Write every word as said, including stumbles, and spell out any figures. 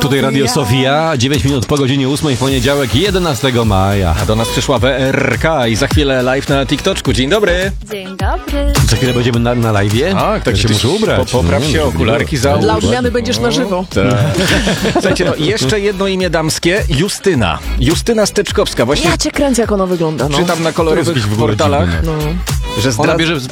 Tutaj Radio Sofia, dziewięć minut po godzinie ósmej w poniedziałek, jedenastego maja. A do nas przyszła W R K i za chwilę live na TikToku. Dzień dobry. Dzień dobry. Za chwilę będziemy na, na live'ie? Tak, tak Ja się muszę ubrać. Po, popraw No, się, żeby okularki było. załóż. Dla odmiany będziesz na żywo. Tak. Słuchajcie, no jeszcze jedno imię damskie. Justyna. Justyna Steczkowska. Właśnie Ja cię kręcę, jak ono wygląda. No. czytam na To jest kolorowych jakiś w ogóle portalach, dziwny, No. że Ona zdradza... bierze